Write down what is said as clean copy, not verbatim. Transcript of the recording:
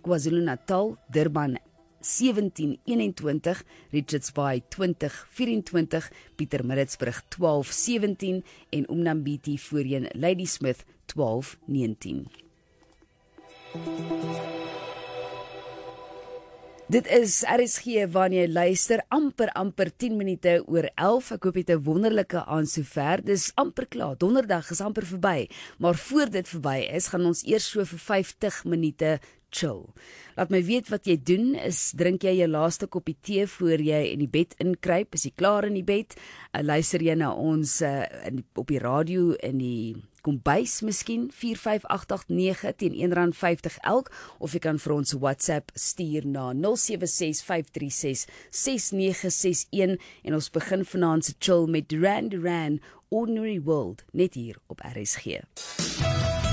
KwaZulu-Natal, Durban 17:21, Richards Bay 20:24, Pietermaritzburg 12:17 en Umnambiti voorheen Ladysmith 12:19. Dit is RSG wanneer jy luister, amper 10 minute oor 11. Ek hoop jy het 'n wonderlike aand sover. Dis amper klaar. Donderdag is amper verby, maar voor dit verby is, gaan ons eers so vir 50 minute chill. Laat my weet wat jy doen. Drink jy jou laaste koppie tee voor jy in die bed inkruip? Is jy klaar in die bed? Luister jy na ons op die radio in die kombuis miskien, 45889 teen R1.50 elk, of jy kan vir ons WhatsApp stuur na 0765366961 en ons begin vanaand se chill met Duran Duran, Ordinary World, net hier op RSG.